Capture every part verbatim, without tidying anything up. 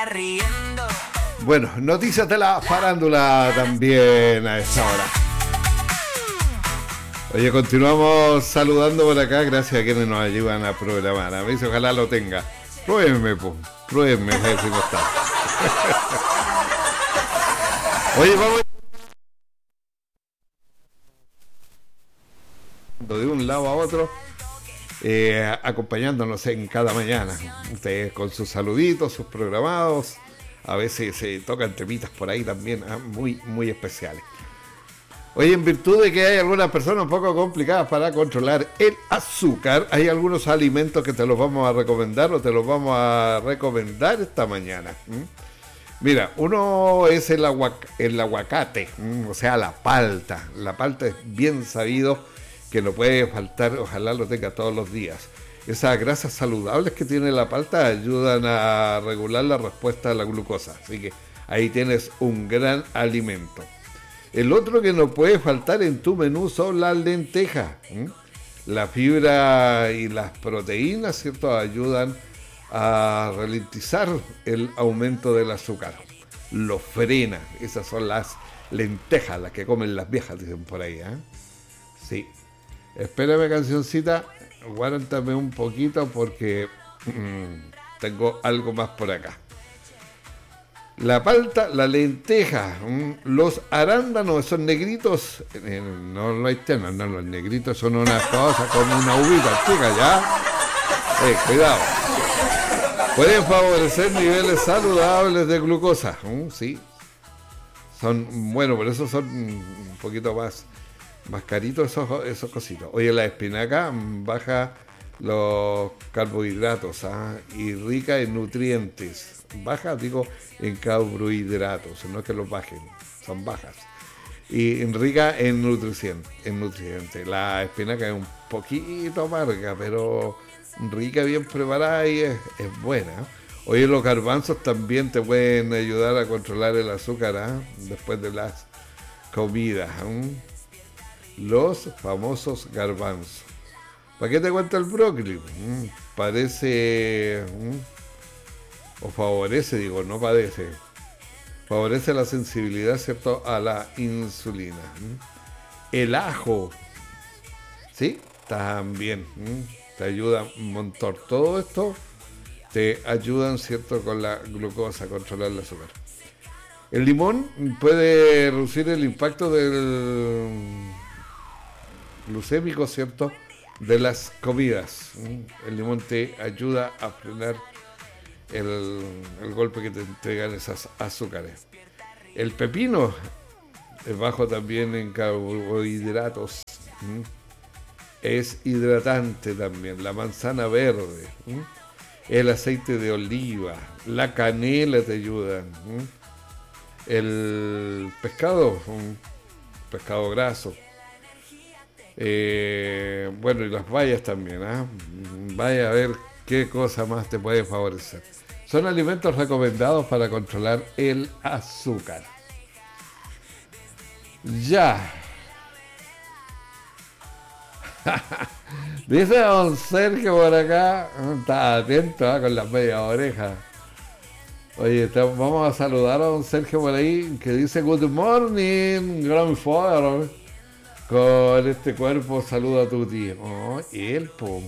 riendo. Bueno, noticias de la farándula también a esta hora. Oye, continuamos saludando por acá, gracias a quienes nos ayudan a programar. A veces ojalá lo tenga. Pruébenme, pues, pruébenme, a ver si no está. Oye, vamos de un lado a otro, eh, acompañándonos en cada mañana. Ustedes con sus saluditos, sus programados. A veces se tocan temitas por ahí también, ¿eh? muy, muy especiales. Oye, en virtud de que hay algunas personas un poco complicadas para controlar el azúcar, hay algunos alimentos que te los vamos a recomendar o te los vamos a recomendar esta mañana. ¿Mm? Mira, uno es el, aguac- el aguacate, ¿m? O sea, la palta. La palta es bien sabido que no puede faltar, ojalá lo tenga todos los días. Esas grasas saludables que tiene la palta ayudan a regular la respuesta a la glucosa, así que ahí tienes un gran alimento. El otro que no puede faltar en tu menú son las lentejas. ¿m? La fibra y las proteínas, ¿cierto?, ayudan a ralentizar el aumento del azúcar. Lo frena. Esas son las lentejas, las que comen las viejas, dicen por ahí. ¿eh? Sí. Espérame, cancioncita. Aguántame un poquito porque mmm, tengo algo más por acá. La palta, la lenteja, mmm, los arándanos, esos negritos, eh, no los externos, no, los negritos son unas cosas como una uvita, chica, ya. Eh, cuidado. Pueden favorecer niveles saludables de glucosa, ¿Mm? sí. Son, bueno, por eso son un poquito más, más caritos esos, esos cositos. Oye, la espinaca baja los carbohidratos, ¿ah? y rica en nutrientes. Baja, digo, en carbohidratos, no es que los bajen, son bajas. Y rica en nutrición, en nutrientes. La espinaca es un poquito amarga, pero rica, bien preparada y es, es buena. Oye, los garbanzos también te pueden ayudar a controlar el azúcar, ¿eh? después de las comidas. ¿eh? Los famosos garbanzos. ¿Para qué te cuenta el brócoli? ¿Mm? Parece, ¿Mm? o favorece, digo, no padece. Favorece la sensibilidad, ¿cierto?, a la insulina. ¿Mm? El ajo, ¿sí? También. ¿Mm? Te ayuda un montón. Todo esto te ayudan, ¿cierto?, con la glucosa, a controlar el azúcar. El limón puede reducir el impacto del glucémico, ¿cierto?, de las comidas. El limón te ayuda a frenar el, el golpe que te entregan esas azúcares. El pepino es bajo también en carbohidratos. Es hidratante también. La manzana verde, ¿m? el aceite de oliva, la canela te ayudan. ¿m? El pescado, un pescado graso. Eh, bueno, y las bayas también. ¿eh? Vaya a ver qué cosa más te puede favorecer. Son alimentos recomendados para controlar el azúcar. Ya. Dice don Sergio por acá, está atento ¿eh? con las medias orejas. Oye, te, vamos a saludar a don Sergio por ahí, que dice good morning, grandfather. Con este cuerpo saluda a tu tío. Oh, él, pum.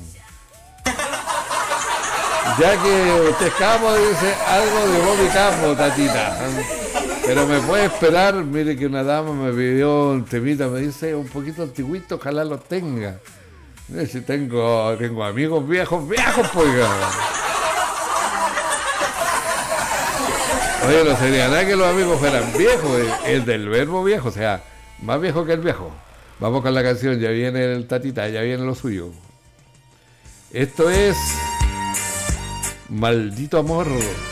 Ya que usted es capo, dice algo de Bobby Capo, tatita. Pero me puede esperar, mire que una dama me pidió un temita, me dice un poquito antiguito, ojalá lo tenga. Si tengo, tengo amigos viejos, viejos, pues. Oye, no sería nada que los amigos fueran viejos, es del verbo viejo, o sea, más viejo que el viejo. Vamos con la canción, ya viene el tatita, ya viene lo suyo. Esto es Maldito Amor.